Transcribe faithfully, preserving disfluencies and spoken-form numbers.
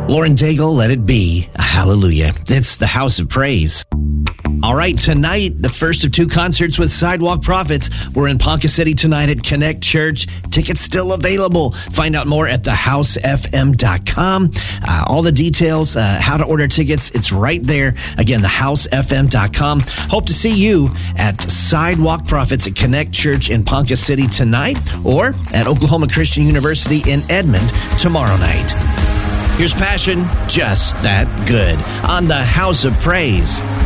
Lauren Daigle, Let It Be. Hallelujah. It's the House of Praise. All right, tonight, the first of two concerts with Sidewalk Prophets. We're in Ponca City tonight at Connect Church. Tickets still available. Find out more at the house f m dot com. Uh, all the details, uh, how to order tickets, it's right there. Again, the house f m dot com. Hope to see you at Sidewalk Prophets at Connect Church in Ponca City tonight, or at Oklahoma Christian University in Edmond tomorrow night. Here's Passion, Just That Good, on the House of Praise.